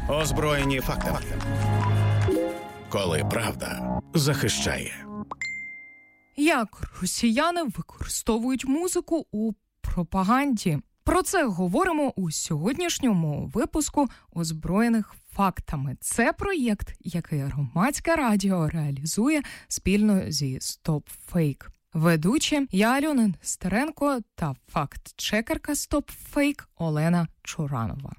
Озброєні фактами. Коли правда захищає. Як росіяни використовують музику у пропаганді? Про це говоримо у сьогоднішньому випуску «Озброєних фактами». Це проєкт, який Громадське радіо реалізує спільно зі Stop Fake. Ведучі я Альона Нестеренко та факт-чекерка Stop Fake Олена Чуранова.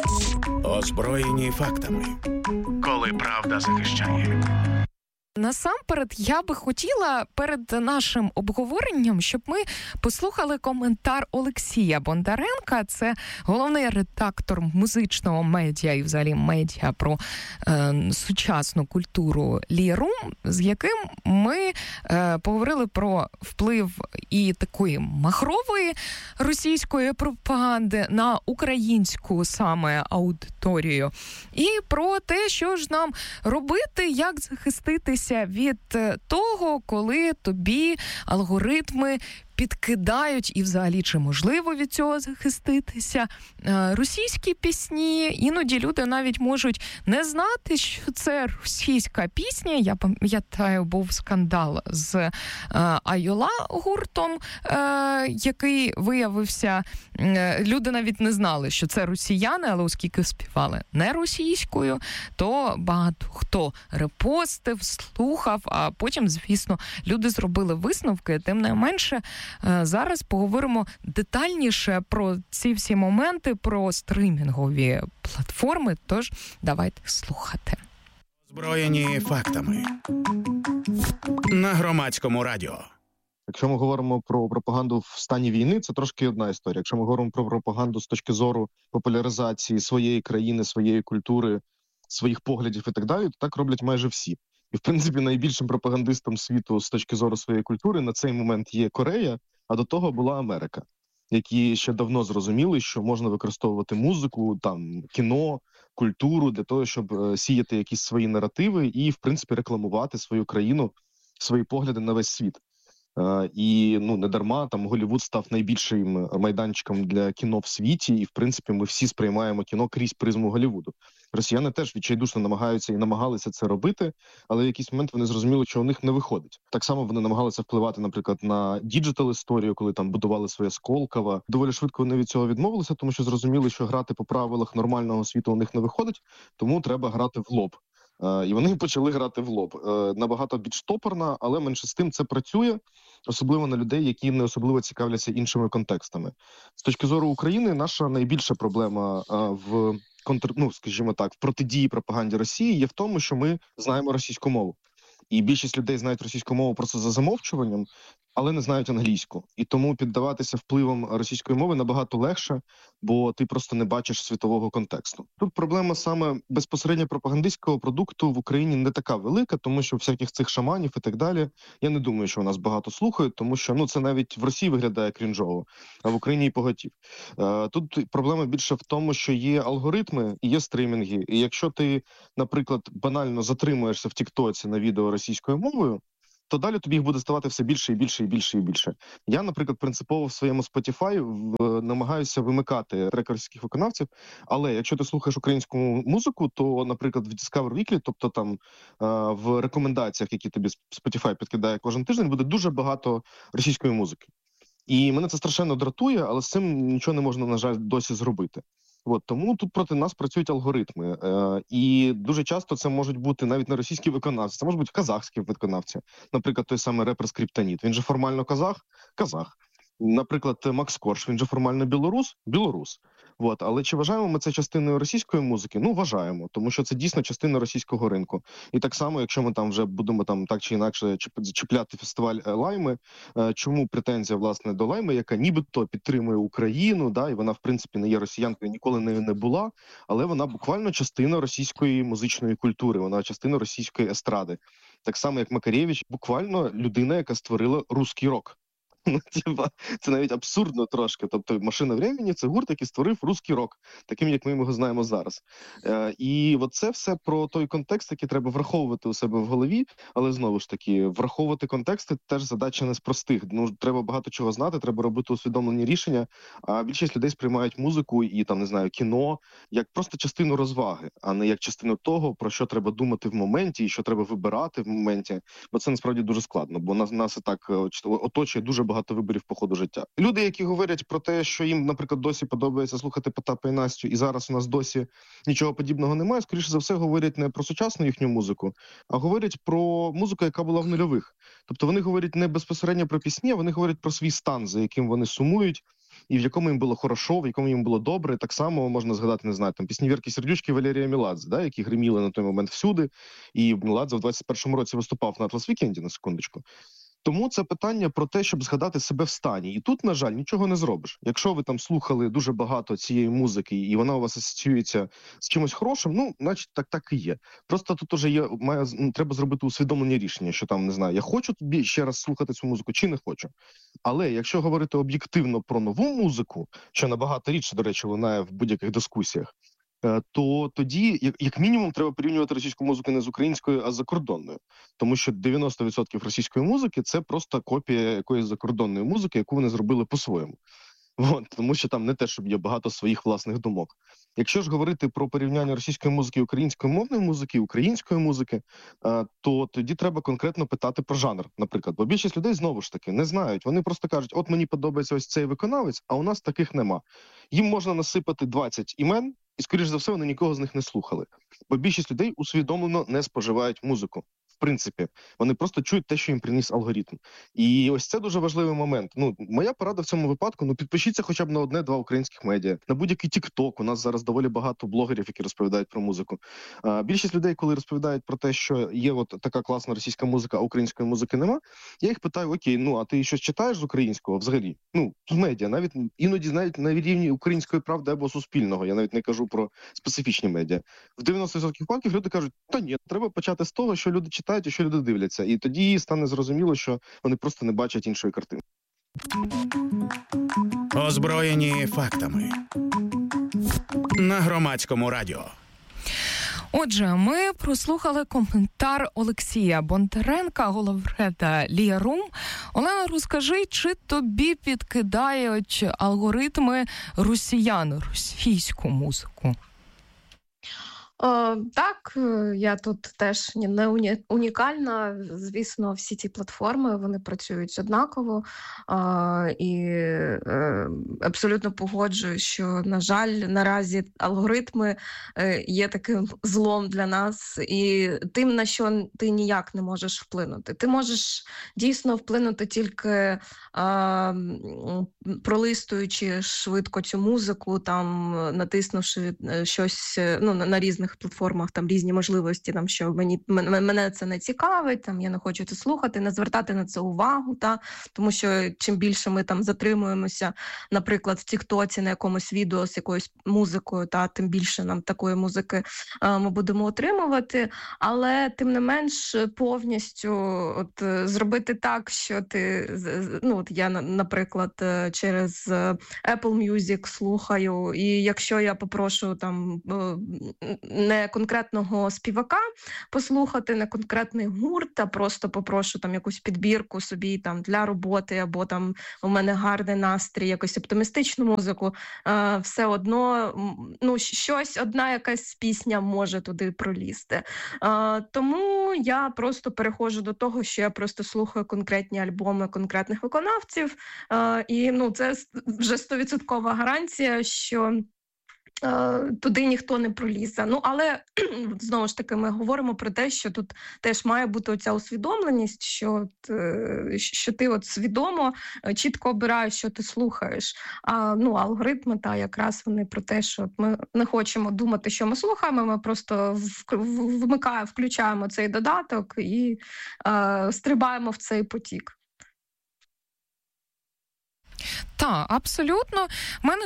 Озброєні фактами. Коли правда захищає. Насамперед, я би хотіла перед нашим обговоренням, щоб ми послухали коментар Олексія Бондаренка. Це головний редактор музичного медіа і взагалі медіа про сучасну культуру Лірум, з яким ми поговорили про вплив і такої махрової російської пропаганди на українську саме аудиторію. І про те, що ж нам робити, як захиститися від того, коли тобі алгоритми підкидають, і взагалі чи можливо від цього захиститися, російські пісні. Іноді люди навіть можуть не знати, що це російська пісня. Я пам'ятаю, був скандал з Айола гуртом, який виявився, люди навіть не знали, що це росіяни, але оскільки співали не російською, то багато хто репостив, слухав, а потім, звісно, люди зробили висновки. Тим не менше, зараз поговоримо детальніше про ці всі моменти, про стримінгові платформи, тож давайте слухати. Озброєні фактами. На Громадському радіо. Якщо ми говоримо про пропаганду в стані війни, це трошки одна історія. Якщо ми говоримо про пропаганду з точки зору популяризації своєї країни, своєї культури, своїх поглядів і так далі, то так роблять майже всі. І, в принципі, найбільшим пропагандистом світу з точки зору своєї культури на цей момент є Корея, а до того була Америка, які ще давно зрозуміли, що можна використовувати музику, там, кіно, культуру для того, щоб сіяти якісь свої наративи і, в принципі, рекламувати свою країну, свої погляди на весь світ. І не дарма там Голлівуд став найбільшим майданчиком для кіно в світі, і в принципі ми всі сприймаємо кіно крізь призму Голлівуду. Росіяни теж відчайдушно намагаються і намагалися це робити, але в якийсь момент вони зрозуміли, що у них не виходить. Так само вони намагалися впливати, наприклад, на діджитал-історію, коли там будували своє Сколково. Доволі швидко вони від цього відмовилися, тому що зрозуміли, що грати по правилах нормального світу у них не виходить, тому треба грати в лоб. І вони почали грати в лоб. Набагато більш топорно, але менше з тим це працює, особливо на людей, які не особливо цікавляться іншими контекстами. З точки зору України, наша найбільша проблема в в протидії пропаганді Росії є в тому, що ми знаємо російську мову. І більшість людей знають російську мову просто за замовчуванням, але не знають англійську. І тому піддаватися впливам російської мови набагато легше, бо ти просто не бачиш світового контексту. Тут проблема саме безпосередньо пропагандистського продукту в Україні не така велика, тому що всяких цих шаманів і так далі, я не думаю, що у нас багато слухають, тому що це навіть в Росії виглядає крінжово, а в Україні і поготів. Тут проблема більше в тому, що є алгоритми і є стримінги. І якщо ти, наприклад, банально затримуєшся в Тіктоці на відео російською мовою, то далі тобі їх буде ставати все більше і більше і більше і більше. Я, наприклад, принципово в своєму Spotify намагаюся вимикати треки російських виконавців, але якщо ти слухаєш українську музику, то, наприклад, в Discover Weekly, тобто там в рекомендаціях, які тобі Spotify підкидає кожен тиждень, буде дуже багато російської музики. І мене це страшенно дратує, але з цим нічого не можна, на жаль, досі зробити. Тому тут проти нас працюють алгоритми. І дуже часто це можуть бути навіть не російські виконавці, це можуть бути казахські виконавці. Наприклад, той самий репер Скриптоніт. Він же формально казах. Наприклад, Макс Корж, він же формально білорус. Але чи вважаємо ми це частиною російської музики? Вважаємо, тому що це дійсно частина російського ринку. І так само, якщо ми там вже будемо так чи інакше чіпляти фестиваль Лайми, чому претензія, власне, до Лайми, яка нібито підтримує Україну, і вона, в принципі, не є росіянкою, ніколи нею не була, але вона буквально частина російської музичної культури, вона частина російської естради. Так само, як Макаревич, буквально людина, яка створила русський рок. Ну, типа, це навіть абсурдно трошки. Тобто «Машина времени» — це гурт, який створив русський рок, таким, як ми його знаємо зараз. І от це все про той контекст, який треба враховувати у себе в голові, але знову ж таки, враховувати контексти теж задача не з простих. Ну, треба багато чого знати, треба робити усвідомлені рішення, а більшість людей сприймають музику і, там, не знаю, кіно як просто частину розваги, а не як частину того, про що треба думати в моменті і що треба вибирати в моменті, бо це насправді дуже складно, бо нас і так оточує дуже багато виборів по ходу життя. Люди, які говорять про те, що їм, наприклад, досі подобається слухати Потапа і Настю, і зараз у нас досі нічого подібного немає, скоріше за все говорять не про сучасну їхню музику, а говорять про музику, яка була в нульових. Тобто вони говорять не безпосередньо про пісні, а вони говорять про свій стан, за яким вони сумують, і в якому їм було хорошо, в якому їм було добре. Так само можна згадати, не знаю, там пісні Вірки Сердючки, Валерія Меладзе, да, які гриміли на той момент всюди, і Меладзе в 21-му році виступав на Атлас Вікенді, на секундочку. Тому це питання про те, щоб згадати себе в стані. І тут, на жаль, нічого не зробиш. Якщо ви там слухали дуже багато цієї музики, і вона у вас асоціюється з чимось хорошим, ну, значить, так і є. Просто тут уже треба зробити усвідомлені рішення, що там, не знаю, я хочу тобі ще раз слухати цю музику, чи не хочу. Але якщо говорити об'єктивно про нову музику, що набагато рідше, до речі, лунає в будь-яких дискусіях, то тоді, як мінімум, треба порівнювати російську музику не з українською, а з закордонною. Тому що 90% російської музики – це просто копія якоїсь закордонної музики, яку вони зробили по-своєму. Тому що там не те, щоб є багато своїх власних думок. Якщо ж говорити про порівняння російської музики, української мовної музики, української музики, то тоді треба конкретно питати про жанр, наприклад. Бо більшість людей, знову ж таки, не знають. Вони просто кажуть, от мені подобається ось цей виконавець, а у нас таких нема. Їм можна насипати 20 імен, і, скоріш за все, вони нікого з них не слухали. Бо більшість людей усвідомлено не споживають музику. В принципі, вони просто чують те, що їм приніс алгоритм. І ось це дуже важливий момент. Ну, моя порада в цьому випадку, підпишіться хоча б на 1-2 українських медіа, на будь-який TikTok. У нас зараз доволі багато блогерів, які розповідають про музику. Більшість людей, коли розповідають про те, що є от така класна російська музика, а української музики нема, я їх питаю, окей, а ти щось читаєш з українського взагалі? З медіа, навіть іноді на рівні Української правди або Суспільного, я навіть не кажу про специфічні медіа. В 90% випадків люди кажуть, та ні, треба почати з того, що люди читають і що люди дивляться. І тоді стане зрозуміло, що вони просто не бачать іншої картини. Озброєні фактами. На Громадському радіо. Отже, ми прослухали коментар Олексія Бондаренка, головреда Ліарум. Олена, розкажи, чи тобі підкидають алгоритми росіян російську музику? Так, я тут теж не унікальна. Звісно, всі ці платформи, вони працюють однаково. І абсолютно погоджуюсь, що, на жаль, наразі алгоритми є таким злом для нас. І тим, на що ти ніяк не можеш вплинути. Ти можеш дійсно вплинути тільки пролистуючи швидко цю музику, там, натиснувши щось на різних платформах, там різні можливості, там, що мене це не цікавить, там, я не хочу це слухати, не звертати на це увагу, тому що чим більше ми там затримуємося, наприклад, в Тіктоці на якомусь відео з якоюсь музикою, тим більше нам такої музики ми будемо отримувати, але тим не менш повністю зробити так, що ти, я, наприклад, через Apple Music слухаю, і якщо я попрошу там не конкретного співака послухати, не конкретний гурт, а просто попрошу там якусь підбірку собі там для роботи, або там у мене гарний настрій, якусь оптимістичну музику, все одно, одна якась пісня може туди пролізти. Тому я просто переходжу до того, що я просто слухаю конкретні альбоми конкретних виконавців, і це вже 100% гарантія, що туди ніхто не пролізе. Але, знову ж таки, ми говоримо про те, що тут теж має бути оця усвідомленість, що ти свідомо, чітко обираєш, що ти слухаєш. Алгоритми, якраз вони про те, що ми не хочемо думати, що ми слухаємо, ми просто включаємо цей додаток і стрибаємо в цей потік. Так, абсолютно. У мене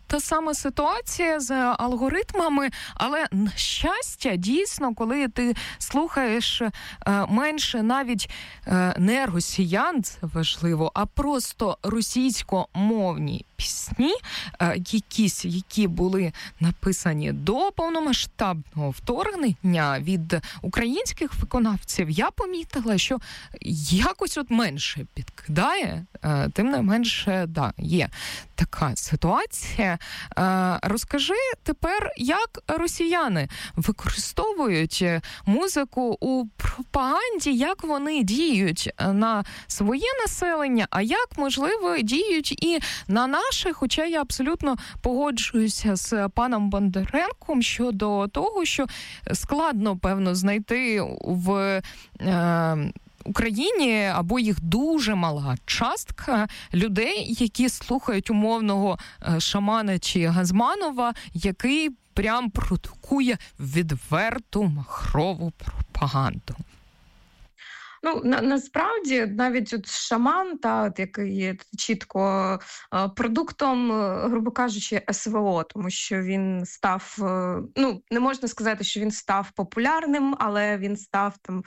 та сама ситуація з алгоритмами, але, на щастя, дійсно, коли ти слухаєш менше навіть не росіян, це важливо, а просто російськомовні пісні, які були написані до повномасштабного вторгнення від українських виконавців, я помітила, що якось от менше підкидає, тим не менше, да, є така ситуація. Розкажи тепер, як росіяни використовують музику у пропаганді, як вони діють на своє населення, а як, можливо, діють і на наше, хоча я абсолютно погоджуюся з паном Бондаренком щодо того, що складно, певно, знайти в Україні або їх дуже мала частка людей, які слухають умовного Шамана чи Газманова, який прям продукує відверту махрову пропаганду. Ну, насправді, навіть от Шаман, який є чітко продуктом, грубо кажучи, СВО, тому що він став, не можна сказати, що він став популярним, але він став там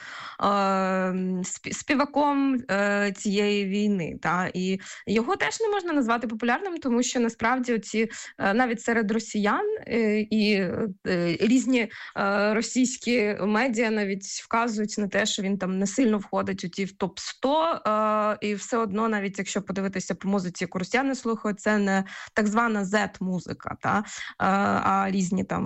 співаком цієї війни. І його теж не можна назвати популярним, тому що насправді оці, навіть серед росіян і різні російські медіа навіть вказують на те, що він там не сильно входить в топ-100, і все одно, навіть якщо подивитися по музиці, яку росіяни слухають, це не так звана Z-музика, а різні там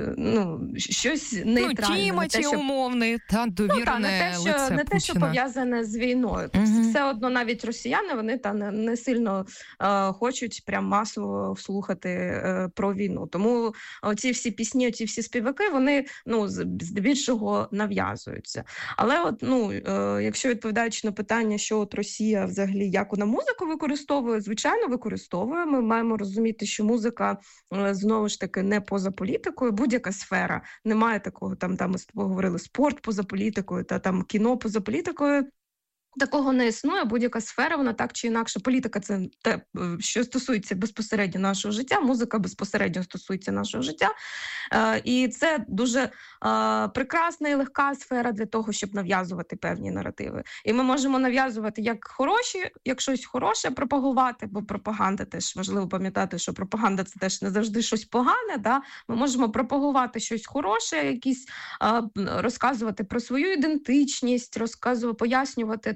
щось нейтральне. Тіматі умовний, довірне лице не те, що пов'язане з війною. Тобто все одно навіть росіяни, вони не сильно хочуть прям масово слухати про війну. Тому оці всі пісні, оці всі співаки, вони здебільшого нав'язуються. Але якщо відповідаючи на питання, що от Росія взагалі як вона музику використовує, звичайно, використовує. Ми маємо розуміти, що музика, знову ж таки, не поза політикою, будь-яка сфера. Немає такого, там ми з тобою говорили, спорт поза політикою, там кіно поза політикою. Такого не існує, будь-яка сфера, вона так чи інакше. Політика – це те, що стосується безпосередньо нашого життя, музика безпосередньо стосується нашого життя. І це дуже прекрасна і легка сфера для того, щоб нав'язувати певні наративи. І ми можемо нав'язувати як щось хороше пропагувати, бо пропаганда теж важливо пам'ятати, що пропаганда – це теж не завжди щось погане. Да? Ми можемо пропагувати щось хороше, розказувати про свою ідентичність, пояснювати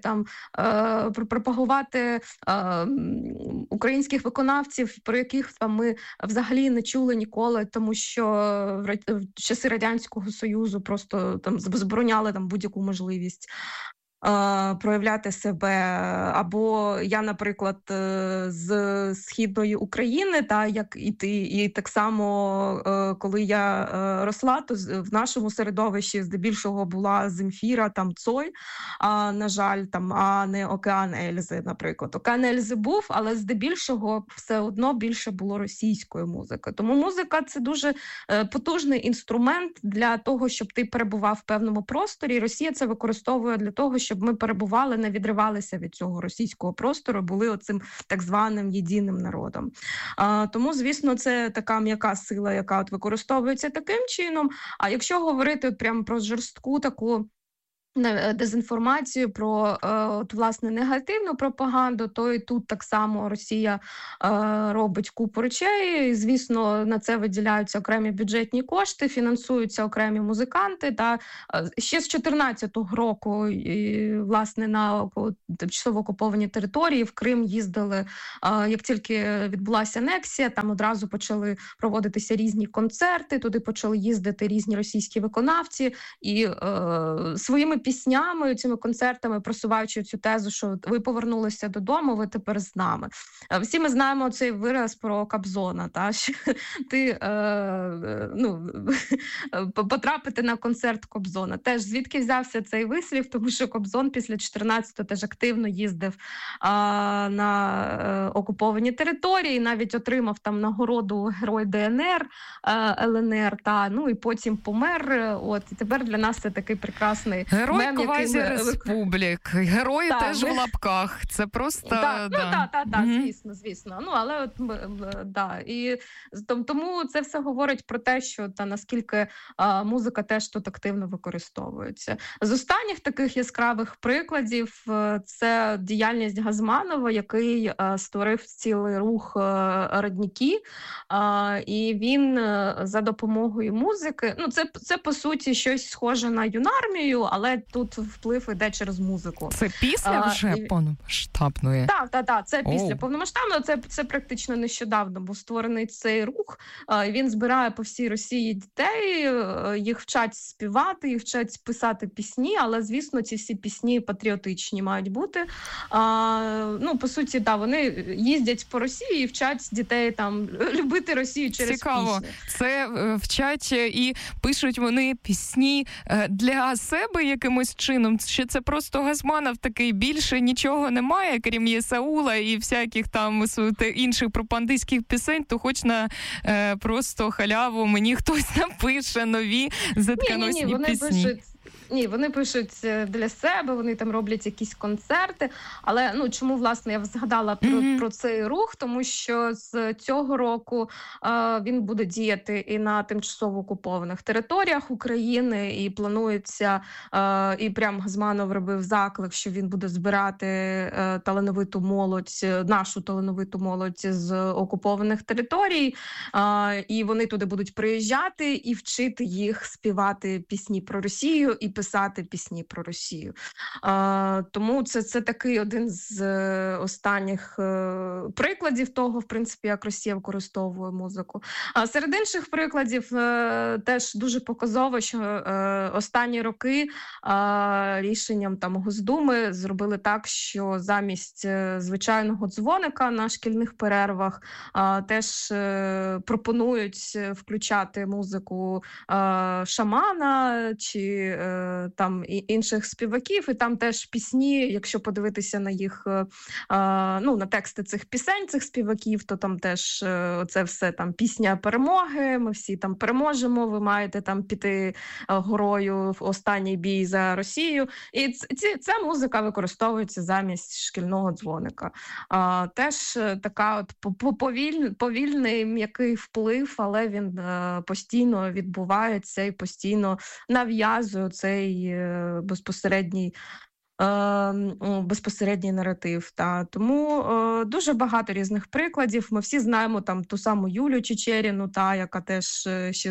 пропагувати українських виконавців, про яких ми взагалі не чули ніколи, тому що в часи Радянського Союзу просто забороняли будь-яку можливість проявляти себе. Або я, наприклад, з Східної України, як і ти, і так само, коли я росла, то в нашому середовищі здебільшого була Земфіра, Цой, на жаль, а не Океан Ельзи, наприклад. Океан Ельзи був, але здебільшого все одно більше було російської музики. Тому музика – це дуже потужний інструмент для того, щоб ти перебував в певному просторі. Росія це використовує для того, щоб ми перебували, не відривалися від цього російського простору, були оцим так званим єдиним народом. Тому, звісно, це така м'яка сила, яка використовується таким чином. А якщо говорити прямо про жорстку таку дезінформацію, про власне негативну пропаганду, то і тут так само Росія робить купу речей. І, звісно, на це виділяються окремі бюджетні кошти, фінансуються окремі музиканти. Ще з 14-го року, власне, на тимчасово окуповані території в Крим їздили, як тільки відбулася анексія, там одразу почали проводитися різні концерти, туди почали їздити різні російські виконавці і своїми піснями, цими концертами, просуваючи цю тезу, що ви повернулися додому, ви тепер з нами. Всі ми знаємо цей вираз про Кобзона, що ти потрапити на концерт Кобзона. Теж звідки взявся цей вислів, тому що Кобзон після 14-го теж активно їздив на окуповані території, навіть отримав там нагороду Герой ДНР, ЛНР, і потім помер. І тепер для нас це такий прекрасний Герой квазі-республік. Герої теж в лапках. Це просто... Звісно. Ну, але от, да. І тому це все говорить про те, що наскільки музика теж тут активно використовується. З останніх таких яскравих прикладів це діяльність Газманова, який створив цілий рух «Родники», і він за допомогою музики, ну це по суті щось схоже на юнармію, але тут вплив іде через музику. Це після вже повномасштабної? Так, це після повномасштабного, це практично нещодавно був створений цей рух. Він збирає по всій Росії дітей, їх вчать співати, їх вчать писати пісні, але, звісно, ці всі пісні патріотичні мають бути. Ну, по суті, вони їздять по Росії і вчать дітей там любити Росію через Цікаво. пісні. Це вчать і пишуть вони пісні для себе якимось чином, чи це просто Газманов такий, більше нічого немає, крім Єсаула і всяких там інших пропагандистських пісень, то хоч на просто халяву мені хтось напише нові затконосні пісні. Вони пишуть для себе, вони там роблять якісь концерти, але чому, власне, я згадала про цей рух, тому що з цього року він буде діяти і на тимчасово окупованих територіях України, і планується, і прям Газманов робив заклик, що він буде збирати талановиту молодь, нашу талановиту молодь з окупованих територій, і вони туди будуть приїжджати і вчити їх співати пісні про Росію і писати пісні про Росію. Тому це такий один з останніх прикладів того, в принципі, як Росія використовує музику. Серед інших прикладів теж дуже показово, що останні роки рішенням Госдуми зробили так, що замість звичайного дзвоника на шкільних перервах теж пропонують включати музику шамана чи там інших співаків, і там теж пісні, якщо подивитися на їх, на тексти цих пісень, цих співаків, то там теж це все там пісня перемоги, ми всі там переможемо, ви маєте там піти горою в останній бій за Росію. І ця музика використовується замість шкільного дзвоника. Теж така от повільний м'який вплив, але він постійно відбувається і постійно нав'язує цей безпосередній наратив. Тому дуже багато різних прикладів. Ми всі знаємо там ту саму Юлю Чечеріну, яка теж ще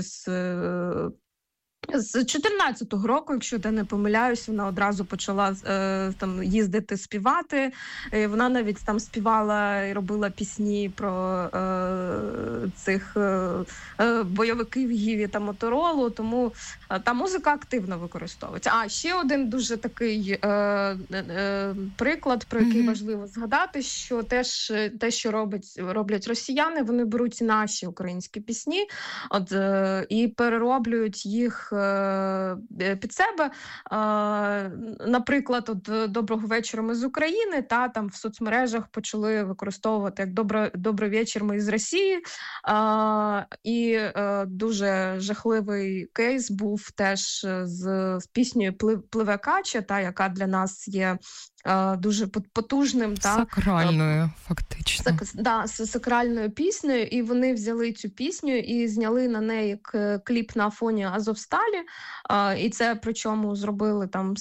з 14-го року, якщо я не помиляюсь, вона одразу почала там їздити співати. І вона навіть там співала і робила пісні про цих бойовиків Гіві та Моторолу, тому та музика активно використовується. Ще один дуже такий приклад, про який важливо згадати, що теж те, що роблять росіяни, вони беруть наші українські пісні і перероблюють їх під себе. Наприклад, «Доброго вечора, ми з України», там в соцмережах почали використовувати як «Добрий вечір, ми з Росії». І дуже жахливий кейс був теж з піснею «Пливе кача», яка для нас є дуже потужним. Сакральною, фактично. З сакральною піснею, і вони взяли цю пісню і зняли на неї кліп на фоні Азовсталі, і це причому зробили там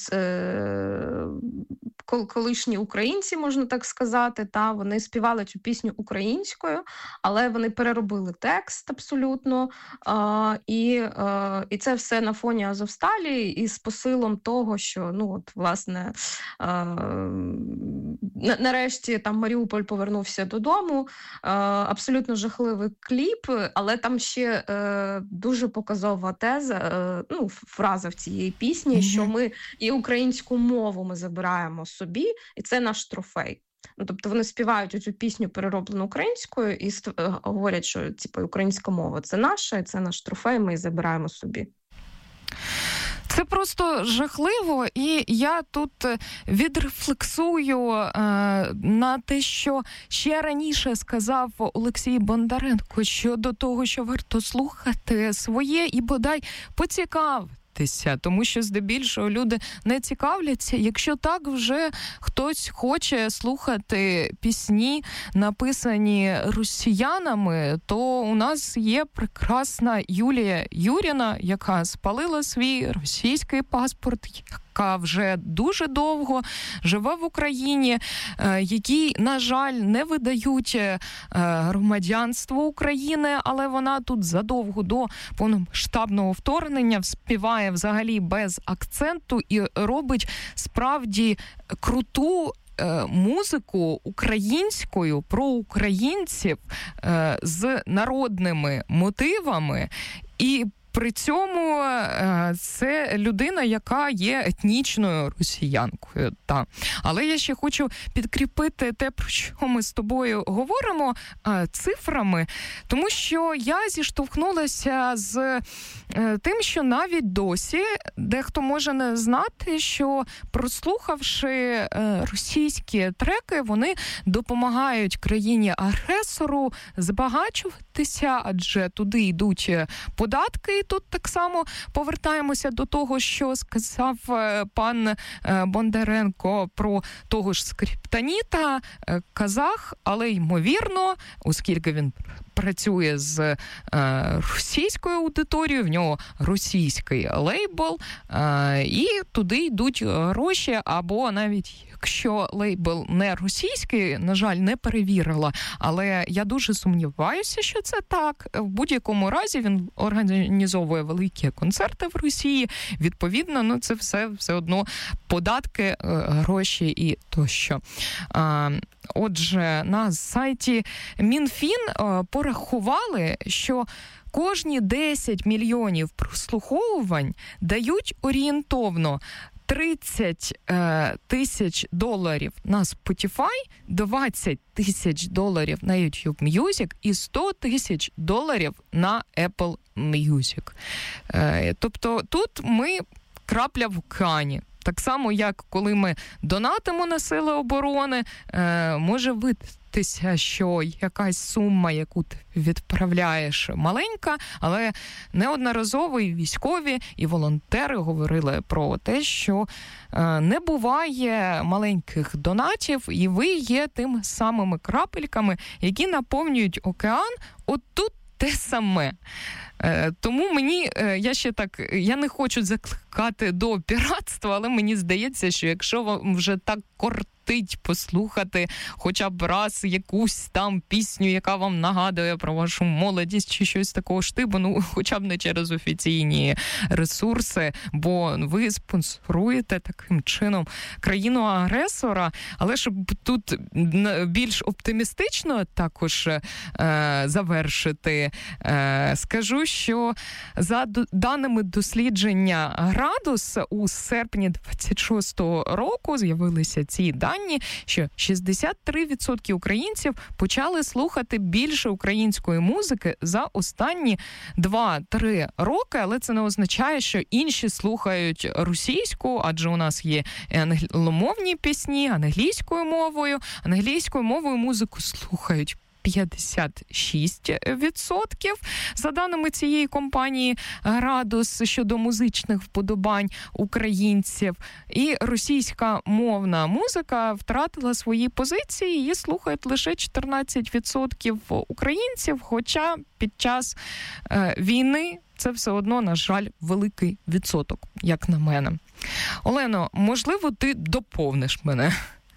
колишні українці, можна так сказати, вони співали цю пісню українською, але вони переробили текст абсолютно, і це все на фоні Азовсталі, і з посилом того, що, власне, нарешті там Маріуполь повернувся додому. Абсолютно жахливий кліп, але там ще дуже показова теза, фраза в цієї пісні, що ми і українську мову ми забираємо собі, і це наш трофей. Тобто вони співають цю пісню перероблену українською і говорять, що українська мова – це наша, і це наш трофей, ми її забираємо собі. Це просто жахливо, і я тут відрефлексую на те, що ще раніше сказав Олексій Бондаренко щодо того, що варто слухати своє і бодай поцікавитись дивитися, тому що здебільшого люди не цікавляться. Якщо так вже хтось хоче слухати пісні, написані росіянами, то у нас є прекрасна Юлія Юріна, яка спалила свій російський паспорт, яка вже дуже довго живе в Україні, якій, на жаль, не видають громадянство України, але вона тут задовго до повномасштабного вторгнення співає взагалі без акценту і робить справді круту музику українською про українців з народними мотивами. І при цьому це людина, яка є етнічною росіянкою. Та. Але я ще хочу підкріпити те, про що ми з тобою говоримо, цифрами, тому що я зіштовхнулася з тим, що навіть досі дехто може не знати, що прослухавши російські треки, вони допомагають країні-агресору збагачуватися, адже туди йдуть податки. І тут так само повертаємося до того, що сказав пан Бондаренко про того ж Скриптоніта, казах, але ймовірно, оскільки він працює з російською аудиторією, в нього російський лейбл, і туди йдуть гроші, або навіть якщо лейбл не російський, на жаль, не перевірила, але я дуже сумніваюся, що це так. В будь-якому разі він організовує великі концерти в Росії, відповідно, це все одно податки, гроші і тощо. Отже, на сайті Мінфін порахували, що кожні 10 мільйонів прослуховувань дають орієнтовно 30 тисяч доларів на Spotify, 20 тисяч доларів на YouTube Music і 100 тисяч доларів на Apple Music. Тобто тут ми крапля в океані. Так само, як коли ми донатимо на Сили оборони, може видатися, що якась сума, яку ти відправляєш, маленька, але неодноразово і військові, і волонтери говорили про те, що не буває маленьких донатів, і ви є тими самими крапельками, які наповнюють океан. От тут те саме. Тому я не хочу закликати до піратства, але мені здається, що якщо вам вже так кортить послухати хоча б раз якусь там пісню, яка вам нагадує про вашу молодість чи щось такого штибу, хоча б не через офіційні ресурси, бо ви спонсоруєте таким чином країну-агресора. Але щоб тут більш оптимістично також завершити, скажу, що за даними дослідження «Градус» у серпні 26-го року з'явилися ці дані, що 63% українців почали слухати більше української музики за останні 2-3 роки, але це не означає, що інші слухають російську, адже у нас є англомовні пісні англійською мовою. Англійською мовою музику слухають 56%, за даними цієї компанії «Градус» щодо музичних вподобань українців. І російська мовна музика втратила свої позиції, її слухають лише 14% українців, хоча під час війни це все одно, на жаль, великий відсоток, як на мене. Олено, можливо, ти доповниш мене?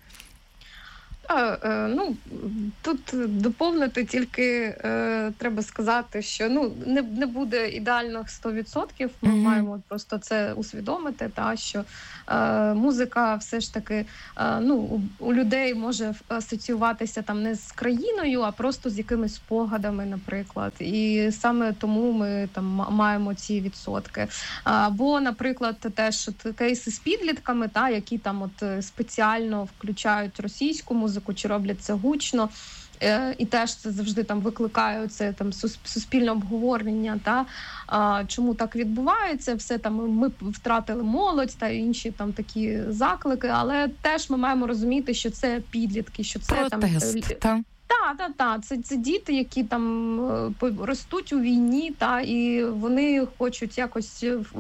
Тут доповнити тільки треба сказати, що не буде ідеальних 100%. Ми маємо просто це усвідомити, що музика все ж таки у людей може асоціюватися там не з країною, а просто з якимись спогадами, наприклад. І саме тому ми там маємо ці відсотки. Або, наприклад, теж кейси з підлітками, які там спеціально включають російську музику, чи роблять це гучно, і теж це завжди там викликає це там суспільне обговорення, чому так відбувається, все там ми втратили молодь та інші там такі заклики, але теж ми маємо розуміти, що це підлітки, що це протест, Так. Це діти, які там ростуть у війні, і вони хочуть якось,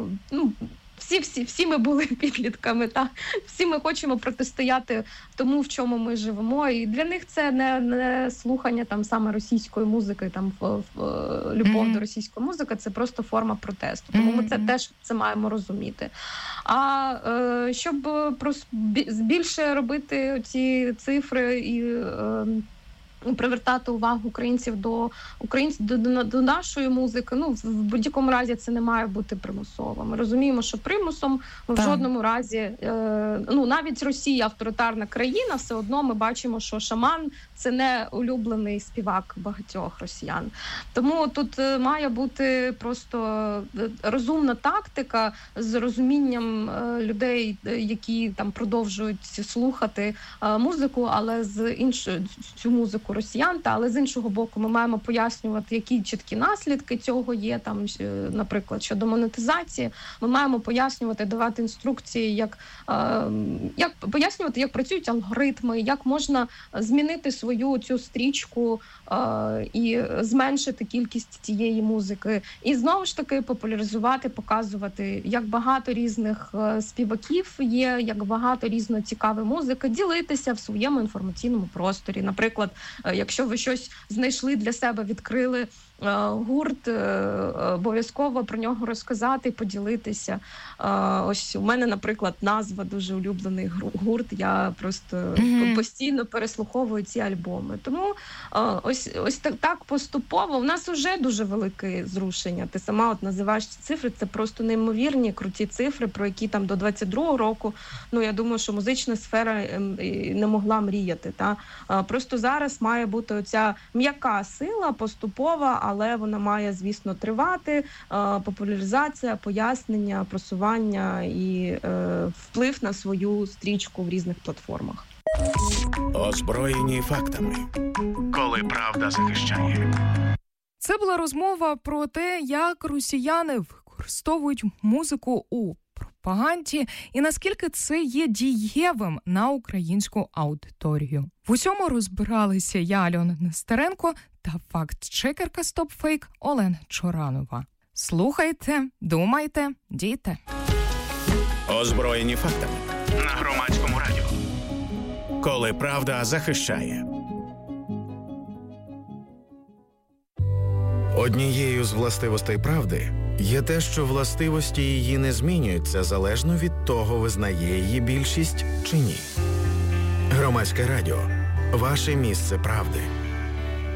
всі ми були підлітками, всі ми хочемо протистояти тому, в чому ми живемо. І для них це не слухання там саме російської музики, там любов до російської музики, це просто форма протесту. Тому ми це теж маємо розуміти. А щоб більше робити ці цифри і привертати увагу українців до нашої музики, в будь-якому разі це не має бути примусово. Ми розуміємо, що примусом ми в жодному разі, навіть Росія авторитарна країна, все одно ми бачимо, що Шаман – це не улюблений співак багатьох росіян. Тому тут має бути просто розумна тактика з розумінням людей, які там продовжують слухати музику, але цю музику росіян, але з іншого боку ми маємо пояснювати, які чіткі наслідки цього є, там, наприклад, щодо монетизації. Ми маємо пояснювати, давати інструкції, як пояснювати, як працюють алгоритми, як можна змінити свою цю стрічку і зменшити кількість цієї музики. І знову ж таки популяризувати, показувати, як багато різних співаків є, як багато різної цікавої музики, ділитися в своєму інформаційному просторі. Наприклад, якщо ви щось знайшли для себе, відкрили гурт, обов'язково про нього розказати, поділитися. Ось у мене, наприклад, назва дуже улюблений гурт, я просто постійно переслуховую ці альбоми. Тому ось так поступово. У нас вже дуже велике зрушення. Ти сама називаєш ці цифри, це просто неймовірні, круті цифри, про які там до 22-го року, я думаю, що музична сфера не могла мріяти. Просто зараз має бути оця м'яка сила, поступова, але вона має, звісно, тривати. Популяризація, пояснення, просування і вплив на свою стрічку в різних платформах. Озброєні фактами. Коли правда захищає. Це була розмова про те, як росіяни використовують музику у пропаганді і наскільки це є дієвим на українську аудиторію. В усьому розбиралися я, Альона Нестеренко, та факт-чекерка StopFake Олена Чоранова. Слухайте, думайте, дійте. Озброєні фактами. На Громадському радіо. Коли правда захищає. Однією з властивостей правди є те, що властивості її не змінюються залежно від того, визнає її більшість чи ні. Громадське радіо. Ваше місце правди.